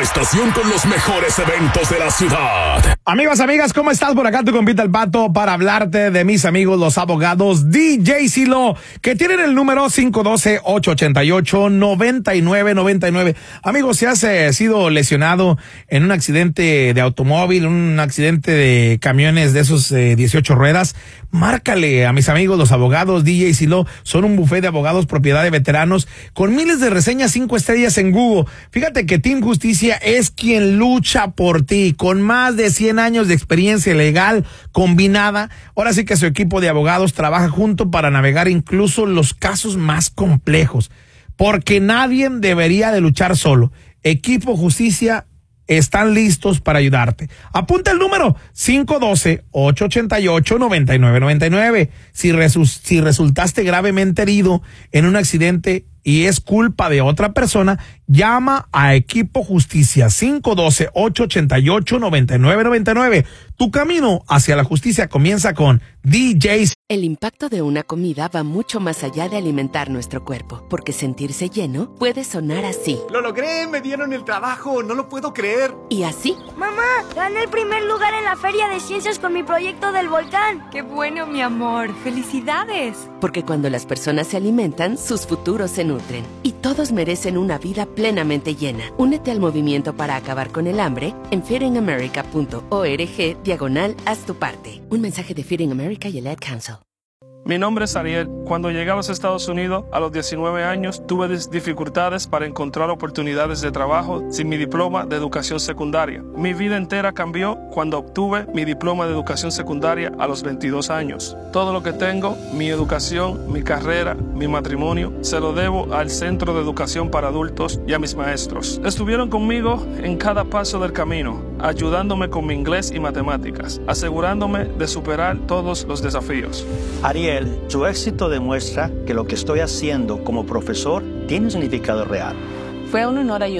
La estación con los mejores eventos de la ciudad. Amigos, amigas, ¿cómo estás? Por acá tu compita El Pato para hablarte de mis amigos los abogados DJ Silo, que tienen el número 512-888-9999. Amigos, si has sido lesionado en un accidente de automóvil, un accidente de camiones de esos 18 ruedas, márcale a mis amigos los abogados DJ Silo. Son un buffet de abogados propiedad de veteranos con miles de reseñas 5 estrellas en Google. Fíjate que Team Justicia es quien lucha por ti, con más de 100 años de experiencia legal combinada. Ahora sí que su equipo de abogados trabaja junto para navegar incluso los casos más complejos, porque nadie debería de luchar solo. Equipo Justicia están listos para ayudarte. Apunta el número 512-888-9999. Si resultaste gravemente herido en un accidente y es culpa de otra persona, llama a Equipo Justicia 512-888-9999. Tu camino hacia la justicia comienza con DJs. El impacto de una comida va mucho más allá de alimentar nuestro cuerpo, porque sentirse lleno puede sonar así. ¡Lo logré! ¡Me dieron el trabajo! ¡No lo puedo creer! Y así. ¡Mamá! ¡Gané el primer lugar en la Feria de Ciencias con mi proyecto del volcán! ¡Qué bueno, mi amor! ¡Felicidades! Porque cuando las personas se alimentan, sus futuros se nutren. Y todos merecen una vida plenamente llena. Únete al movimiento para acabar con el hambre en feedingamerica.org/haz tu parte. Un mensaje de Feeding America y el Ad Council. Mi nombre es Ariel. Cuando llegué a los Estados Unidos a los 19 años, tuve dificultades para encontrar oportunidades de trabajo sin mi diploma de educación secundaria. Mi vida entera cambió cuando obtuve mi diploma de educación secundaria a los 22 años. Todo lo que tengo, mi educación, mi carrera, mi matrimonio, se lo debo al Centro de Educación para Adultos y a mis maestros. Estuvieron conmigo en cada paso del camino, ayudándome con mi inglés y matemáticas, asegurándome de superar todos los desafíos. Ariel, su éxito demuestra que lo que estoy haciendo como profesor tiene un significado real. Fue un honor ayudar